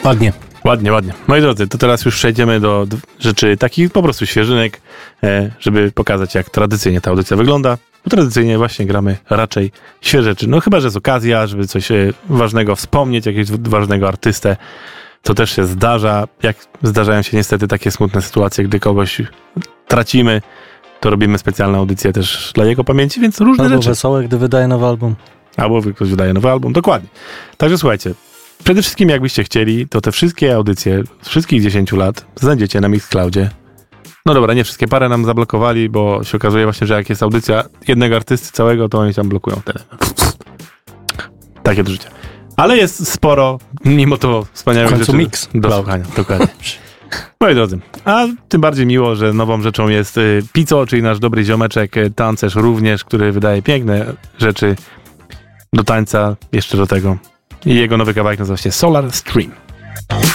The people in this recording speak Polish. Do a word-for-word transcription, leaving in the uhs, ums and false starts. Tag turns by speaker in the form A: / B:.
A: Ładnie.
B: Ładnie, ładnie. Moi drodzy, to teraz już przejdziemy do d- rzeczy takich po prostu świeżynek, e, żeby pokazać, jak tradycyjnie ta audycja wygląda. Bo tradycyjnie właśnie gramy raczej świeże rzeczy. No chyba, że jest okazja, żeby coś e, ważnego wspomnieć, jakiegoś w- ważnego artystę. To też się zdarza. Jak zdarzają się niestety takie smutne sytuacje, gdy kogoś tracimy, to robimy specjalną audycję też dla jego pamięci, więc różne
A: Albo
B: rzeczy.
A: wesołe, gdy wydaje nowy album.
B: Albo ktoś wydaje nowy album, dokładnie. Także słuchajcie, przede wszystkim jakbyście chcieli, to te wszystkie audycje z wszystkich dziesięciu lat znajdziecie na Mixcloudzie. No dobra, nie wszystkie, parę nam zablokowali, bo się okazuje właśnie, że jak jest audycja jednego artysty całego, to oni tam blokują teren. Takie do życia. Ale jest sporo, mimo to wspaniałych
A: W końcu
B: rzeczy
A: mix.
B: do
A: Cloud.
B: słuchania. Dokładnie. Moi drodzy, a tym bardziej miło, że nową rzeczą jest y, Pico, czyli nasz dobry ziomeczek, y, tancerz również, który wydaje piękne rzeczy do tańca, jeszcze do tego. I jego nowy kawałek nazywa się Solar Stream.